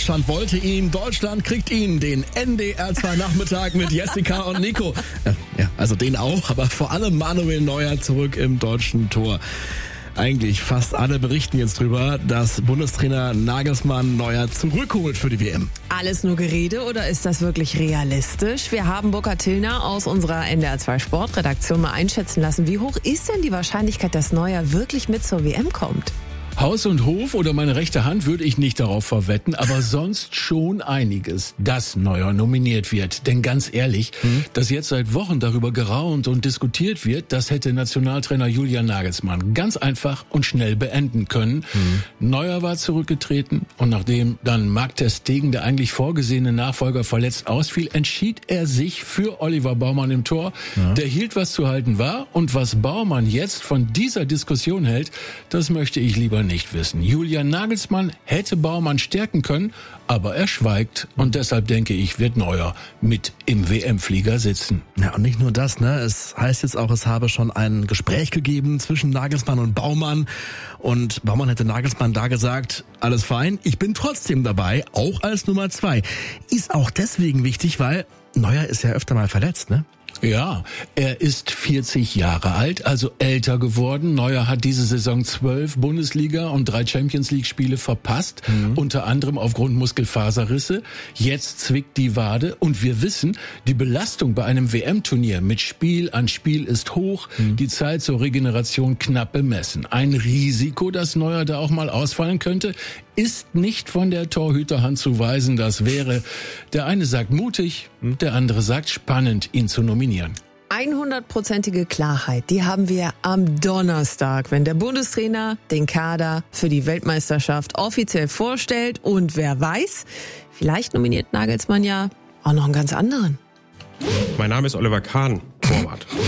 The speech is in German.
Deutschland wollte ihn, Deutschland kriegt ihn, den NDR 2 Nachmittag mit Jessica und Nico. Ja, also den auch, aber vor allem Manuel Neuer zurück im deutschen Tor. Eigentlich fast alle berichten jetzt drüber, dass Bundestrainer Nagelsmann Neuer zurückholt für die WM. Alles nur Gerede oder ist das wirklich realistisch? Wir haben Burkhard Tillner aus unserer NDR 2 Sportredaktion mal einschätzen lassen. Wie hoch ist denn die Wahrscheinlichkeit, dass Neuer wirklich mit zur WM kommt? Haus und Hof oder meine rechte Hand würde ich nicht darauf verwetten, aber sonst schon einiges, dass Neuer nominiert wird. Denn ganz ehrlich, dass jetzt seit Wochen darüber geraunt und diskutiert wird, das hätte Nationaltrainer Julian Nagelsmann ganz einfach und schnell beenden können. Neuer war zurückgetreten und nachdem dann Marc ter Stegen, der eigentlich vorgesehene Nachfolger, verletzt ausfiel, entschied er sich für Oliver Baumann im Tor. Ja. Der hielt, was zu halten war, und was Baumann jetzt von dieser Diskussion hält, das möchte ich lieber nicht wissen. Julian Nagelsmann hätte Baumann stärken können, aber er schweigt und deshalb denke ich, wird Neuer mit im WM-Flieger sitzen. Ja, und nicht nur das, ne? Es heißt jetzt auch, es habe schon ein Gespräch gegeben zwischen Nagelsmann und Baumann und Baumann hätte Nagelsmann da gesagt, alles fein, ich bin trotzdem dabei, auch als Nummer 2. Ist auch deswegen wichtig, weil Neuer ist ja öfter mal verletzt, ne? Ja, er ist 40 Jahre alt, also älter geworden. Neuer hat diese Saison 12 Bundesliga- und 3 Champions-League-Spiele verpasst, unter anderem aufgrund Muskelfaserrisse. Jetzt zwickt die Wade und wir wissen, die Belastung bei einem WM-Turnier mit Spiel an Spiel ist hoch, die Zeit zur Regeneration knapp bemessen. Ein Risiko, dass Neuer da auch mal ausfallen könnte, ist nicht von der Torhüterhand zu weisen. Das wäre, der eine sagt mutig, der andere sagt spannend, ihn zu nominieren. 100%ige Klarheit, die haben wir am Donnerstag, wenn der Bundestrainer den Kader für die Weltmeisterschaft offiziell vorstellt. Und wer weiß, vielleicht nominiert Nagelsmann ja auch noch einen ganz anderen. Mein Name ist Oliver Kahn, Torwart.